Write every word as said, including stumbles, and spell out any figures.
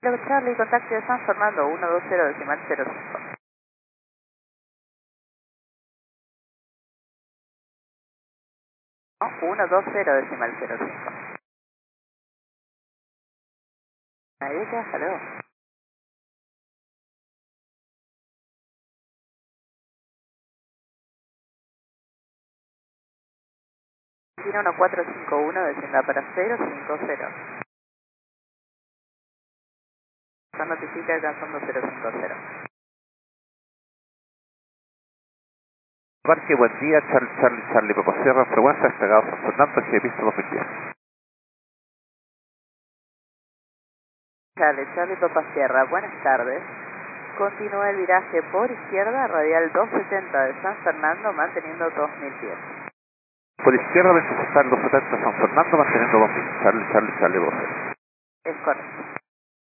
Kilo Charlie, contacto de San Fernando, uno dos cero decimal cero cinco. No, uno dos cero decimal cero cinco. Ahí te hasta luego. Tiene uno cuatro cinco uno, descienda para cero cinco cero. Ya notifica alcanzando cero cinco cero. Parque, buen día, Charlie, Charlie, Charlie, Paco Sierra, frecuencia, despegado San Fernando, G Pista dos mil diez. Charlie, Charlie Papa Sierra, buenas tardes. Continúa el viraje por izquierda, radial doscientos setenta de San Fernando, manteniendo dos mil pies. Por izquierda, veintiséis doscientos setenta San Fernando, manteniendo dos mil. Charlie, Charlie, Charlie, doce. Es correcto.